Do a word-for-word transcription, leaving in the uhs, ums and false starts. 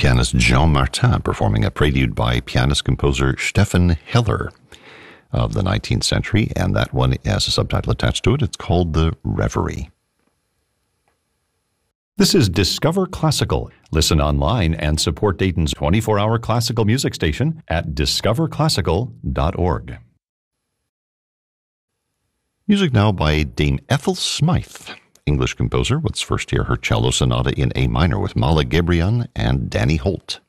pianist Jean Martin performing a prelude by pianist-composer Stefan Hiller of the nineteenth century, and that one has a subtitle attached to it. It's called The Reverie. This is Discover Classical. Listen online and support Dayton's twenty-four hour classical music station at discover classical dot org. Music now by Dame Ethel Smythe, English composer. Let's first hear her cello sonata in A minor with Mala Gebrian and Danny Holt.